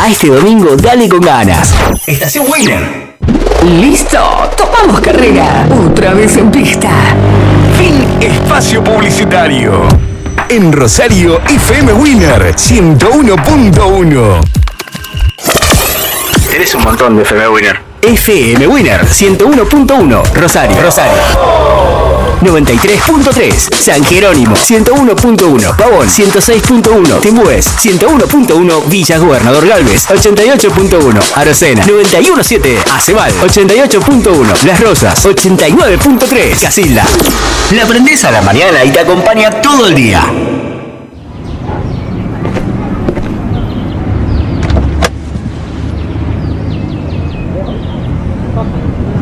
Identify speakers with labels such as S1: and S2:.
S1: A este domingo dale con ganas. Estación Winner.
S2: Listo, tomamos carrera. Otra vez en pista.
S3: Fin espacio publicitario. En Rosario, FM Winner 101.1.
S4: Tenés un montón de FM Winner.
S1: FM Winner 101.1 Rosario. 93.3 San Jerónimo, 101.1 Pavón, 106.1 Timbúes, 101.1 Villa Gobernador Galvez, 88.1 Arocena, 91.7 Aceval, 88.1 Las Rosas, 89.3 Casilda. La aprendés a la mañana y te acompaña todo el día.